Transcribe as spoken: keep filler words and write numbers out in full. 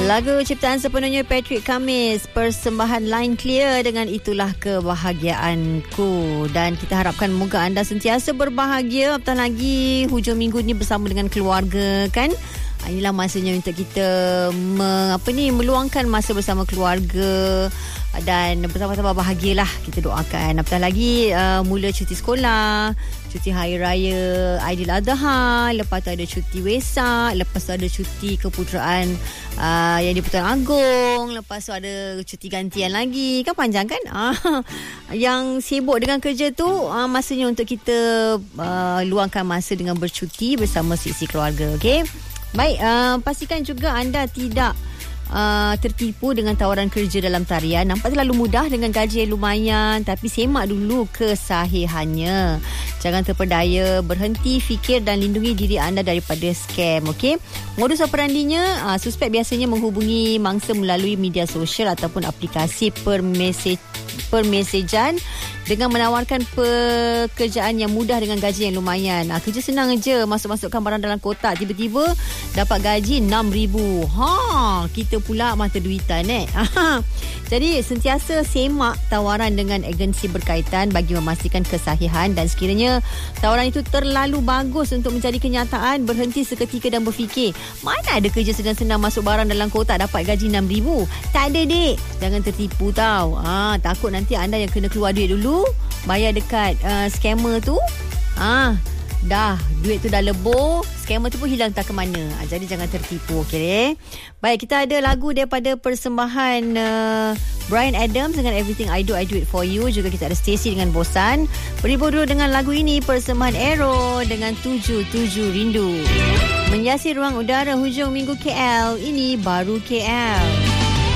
Lagu ciptaan sepenuhnya Patrick Kamis, persembahan Line Clear dengan Itulah Kebahagiaanku. Dan kita harapkan moga anda sentiasa berbahagia, apatah lagi hujung minggu ni bersama dengan keluarga kan. Inilah masanya untuk kita me, apa ni, meluangkan masa bersama keluarga dan bersama-sama bahagialah, kita doakan. Apatah lagi uh, mula cuti sekolah, cuti Hari Raya Aidiladha, lepas tu ada cuti Wesak, lepas tu ada cuti keputeraan uh, yang di-Pertuan Agong, lepas tu ada cuti gantian lagi. Kan panjang kan? Ah, yang sibuk dengan kerja tu, uh, masanya untuk kita uh, luangkan masa dengan bercuti bersama sisi keluarga. Okey. Baik, uh, pastikan juga anda tidak uh, tertipu dengan tawaran kerja dalam tarian. Nampak terlalu mudah dengan gaji yang lumayan, tapi semak dulu kesahihannya. Jangan terpedaya, berhenti fikir dan lindungi diri anda daripada scam. Okey. Modus operandinya, uh, suspek biasanya menghubungi mangsa melalui media sosial ataupun aplikasi permesej permesejan dengan menawarkan pekerjaan yang mudah dengan gaji yang lumayan. Ha, kerja senang je, masuk-masukkan barang dalam kotak, tiba-tiba dapat gaji enam ribu. Ha, kita pula mata duitan eh. Ha, jadi sentiasa semak tawaran dengan agensi berkaitan bagi memastikan kesahihan, dan sekiranya tawaran itu terlalu bagus untuk menjadi kenyataan, berhenti seketika dan berfikir, mana ada kerja senang-senang masuk barang dalam kotak dapat gaji enam ribu? Tak ada dek. Jangan tertipu tau. Ha, takut nanti anda yang kena keluar duit dulu, bayar dekat uh, scammer tu. Ah, dah duit tu dah lebur, scammer tu pun hilang tak ke mana. Ah, jadi jangan tertipu, okey eh. Baik, kita ada lagu daripada persembahan uh, Bryan Adams dengan Everything I Do I Do It For You. Juga kita ada Stacey dengan Bosan. Berhibur dulu dengan lagu ini, persembahan Aero dengan tujuh tujuh Rindu. Menghiasi ruang udara hujung minggu K L. Ini baru K L.